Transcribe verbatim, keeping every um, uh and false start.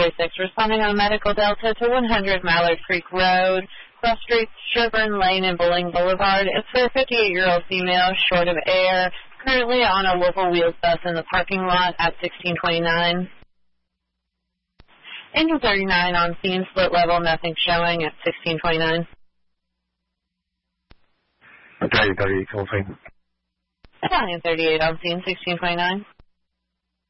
forty-six, responding on Medical Delta to one hundred Mallard Creek Road, Cross Street, Sherburne Lane, and Bowling Boulevard. It's for a fifty-eight-year-old female, short of air, currently on a local wheels bus in the parking lot at sixteen twenty-nine. Engine thirty-nine on scene, split level, nothing showing at sixteen twenty-nine. Battalion thirty-eight, full thing. Battalion thirty-eight on scene, sixteen twenty-nine.